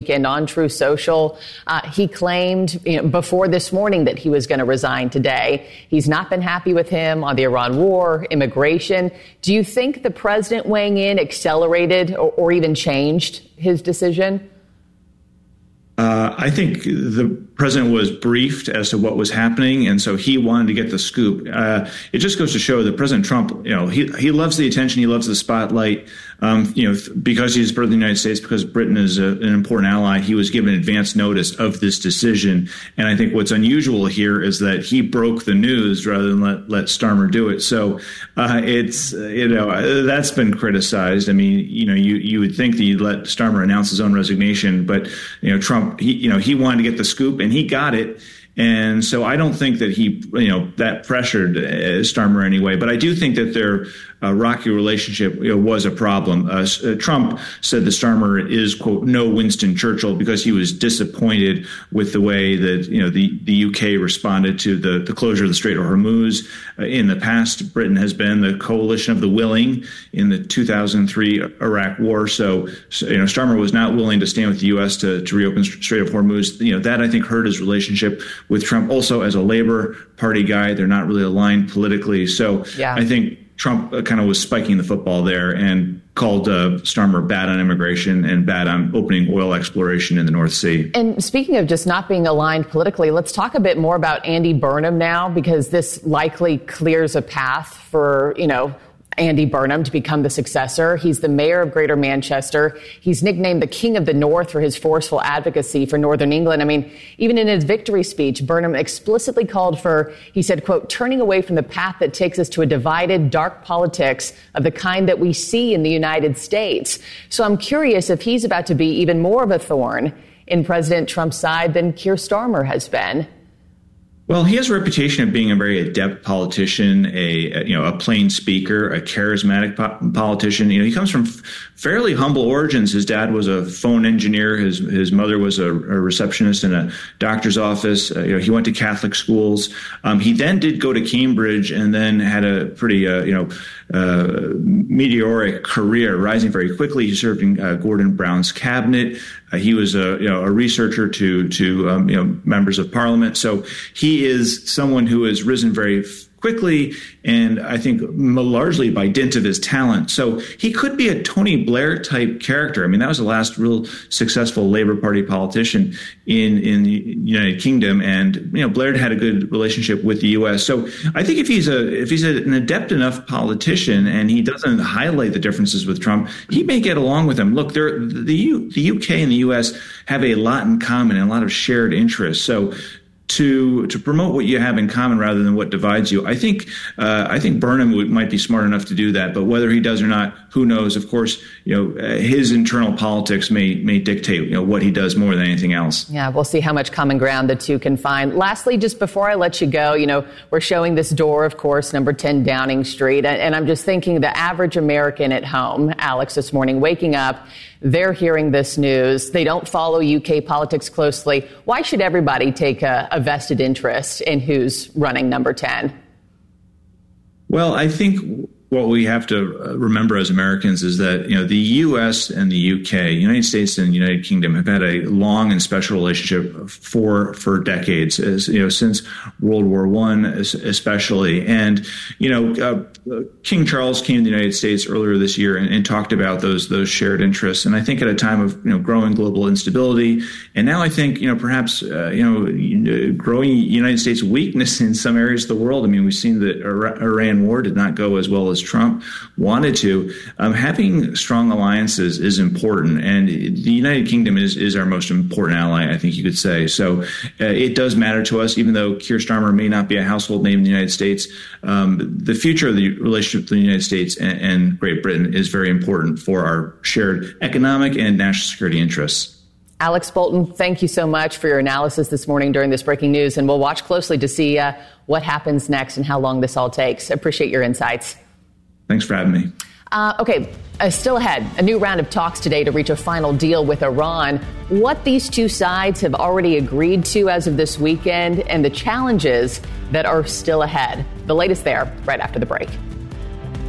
weekend on True Social. He claimed before this morning that he was going to resign today. He's not been happy with him on the Iran war, immigration. Do you think the president weighing in accelerated or even changed his decision? I think the president was briefed as to what was happening, and so he wanted to get the scoop. It just goes to show that President Trump, he loves the attention, he loves the spotlight. Because he's president of the United States, because Britain is an important ally, he was given advance notice of this decision. And I think what's unusual here is that he broke the news rather than let Starmer do it. So that's been criticized. I mean, you would think that you'd let Starmer announce his own resignation, but Trump, he wanted to get the scoop and he got it. And so I don't think that that pressured Starmer anyway. But I do think that their rocky relationship was a problem. Trump said that Starmer is, quote, no Winston Churchill because he was disappointed with the way that, the UK responded to the closure of the Strait of Hormuz. In the past, Britain has been the coalition of the willing in the 2003 Iraq war. So Starmer was not willing to stand with the U.S. to reopen Strait of Hormuz. That, I think, hurt his relationship with Trump. Also, as a Labor Party guy, they're not really aligned politically. So I think Trump kind of was spiking the football there and called Starmer bad on immigration and bad on opening oil exploration in the North Sea. And speaking of just not being aligned politically, let's talk a bit more about Andy Burnham now, because this likely clears a path for, Andy Burnham to become the successor. He's the mayor of Greater Manchester. He's nicknamed the King of the North for his forceful advocacy for Northern England. I mean, even in his victory speech, Burnham explicitly called for, he said, quote, turning away from the path that takes us to a divided, dark politics of the kind that we see in the United States. So I'm curious if he's about to be even more of a thorn in President Trump's side than Keir Starmer has been. Well, he has a reputation of being a very adept politician, a plain speaker, a charismatic politician. He comes from fairly humble origins. His dad was a phone engineer. His mother was a receptionist in a doctor's office. He went to Catholic schools. He then did go to Cambridge and then had a pretty, meteoric career, rising very quickly. He served in Gordon Brown's cabinet. He was a researcher to members of Parliament. So he is someone who has risen very quickly, and I think largely by dint of his talent. So he could be a Tony Blair type character. I mean, that was the last real successful Labour Party politician in the United Kingdom, and Blair had a good relationship with the U.S. So I think if he's an adept enough politician and he doesn't highlight the differences with Trump, he may get along with him. Look, the UK and the U.S. have a lot in common and a lot of shared interests. So to promote what you have in common rather than what divides you, I think Burnham might be smart enough to do that. But whether he does or not, who knows? Of course, his internal politics may dictate what he does more than anything else. Yeah, we'll see how much common ground the two can find. Lastly, just before I let you go, we're showing this door, of course, number 10 Downing Street, and I'm just thinking the average American at home, Alex, this morning, waking up, they're hearing this news. They don't follow UK politics closely. Why should everybody take a vested interest in who's running number 10? Well, I think what we have to remember as Americans is that, the U.S. and the UK, United States and the United Kingdom, have had a long and special relationship for decades, since World War I especially. And, King Charles came to the United States earlier this year and talked about those shared interests. And I think at a time of, growing global instability, and now I think, perhaps, growing United States weakness in some areas of the world. I mean, we've seen that Iran war did not go as well as Trump wanted to. Having strong alliances is important, and the United Kingdom is our most important ally, I think you could say. So it does matter to us, even though Keir Starmer may not be a household name in the United States. The future of the relationship between the United States and Great Britain is very important for our shared economic and national security interests. Alex Bolton, thank you so much for your analysis this morning during this breaking news, and we'll watch closely to see what happens next and how long this all takes. Appreciate your insights. Thanks for having me. Still ahead, a new round of talks today to reach a final deal with Iran. What these two sides have already agreed to as of this weekend and the challenges that are still ahead. The latest there right after the break.